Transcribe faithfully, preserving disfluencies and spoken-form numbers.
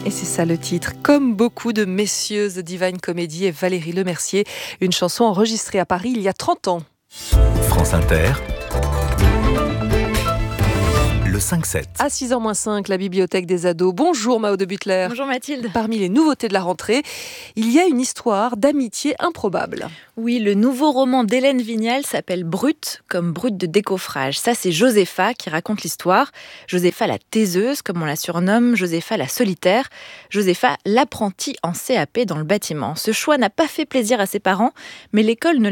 Et c'est ça le titre. Comme beaucoup de messieurs The Divine Comedy et Valérie Lemercier, une chanson enregistrée à Paris il y a trente ans. France Inter, le cinq sept. À six heures moins cinq, la bibliothèque des ados. Bonjour Mao de Butler. Bonjour Mathilde. Parmi les nouveautés de la rentrée, il y a une histoire d'amitié improbable. Oui, le nouveau roman d'Hélène Vignal s'appelle Brut, comme brut de décoffrage. Ça, c'est Josépha qui raconte l'histoire. Josépha la taiseuse, comme on la surnomme, Josépha la solitaire, Josépha l'apprentie en C A P dans le bâtiment. Ce choix n'a pas fait plaisir à ses parents, mais l'école ne